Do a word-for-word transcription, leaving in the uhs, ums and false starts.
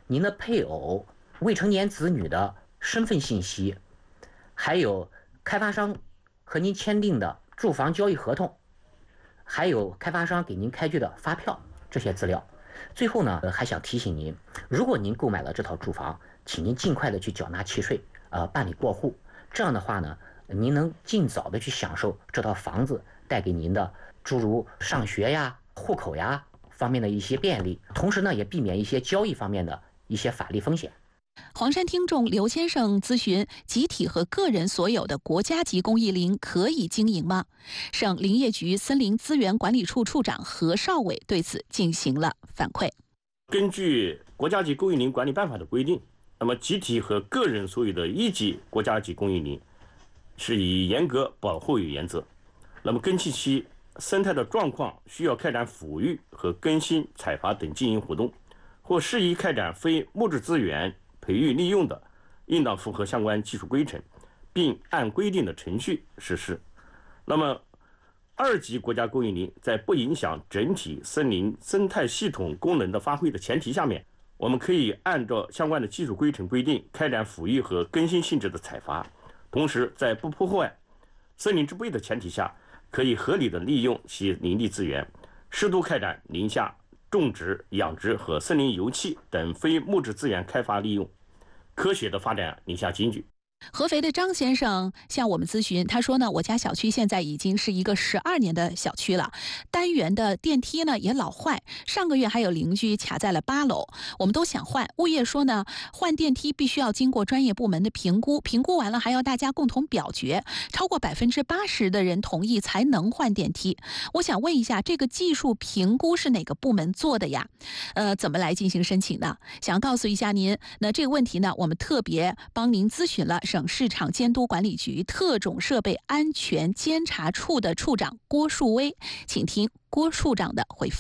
您的配偶、未成年子女的身份信息，还有开发商和您签订的住房交易合同，还有开发商给您开具的发票这些资料。最后呢，还想提醒您，如果您购买了这套住房，请您尽快的去缴纳契税，呃，办理过户。这样的话呢，您能尽早的去享受这套房子带给您的诸如上学呀、户口呀方面的一些便利，同时呢，也避免一些交易方面的一些法律风险。 黄山听众刘先生咨询：集体和个人所有的国家级公益林可以经营吗？省林业局森林资源管理处处长何少伟对此进行了反馈。 根据国家级公益林管理办法的规定，那么集体和个人所有的一级国家级公益林是以严格保护为原则。那么根据其生态的状况，需要开展抚育和更新、采伐等经营活动，或适宜开展非物质资源培育利用的，应当符合相关技术规程，并按规定的程序实施。那么二级国家公益林在不影响整体森林生态系统功能的发挥的前提下面，我们可以按照相关的技术规程规定开展抚育和更新性质的采伐，同时在不破坏森林之备的前提下，可以合理的利用其林地资源，适度开展林下种植、养殖和森林油气等非物质资源开发利用，科学的发展林下经济。 合肥的张先生向我们咨询，他说呢，我家小区现在已经是一个十二年的小区了，单元的电梯呢也老坏，上个月还有邻居卡在了八楼，我们都想换，物业说呢，换电梯必须要经过专业部门的评估，评估完了还要大家共同表决，超过百分之八十的人同意才能换电梯。我想问一下，这个技术评估是哪个部门做的呀？呃，怎么来进行申请呢？想要告诉一下您，那这个问题呢，我们特别帮您咨询了省市场监督管理局特种设备安全监察处的处长郭树威，请听郭处长的回复。